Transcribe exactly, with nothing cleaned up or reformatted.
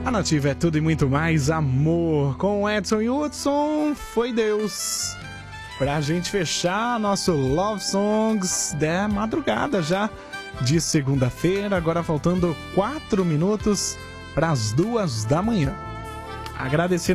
A Nativa é tudo e muito mais amor. Com Edson e Hudson, Foi Deus. Pra gente fechar nosso Love Songs da madrugada já de segunda-feira, agora faltando quatro minutos para as duas da manhã. Agradecendo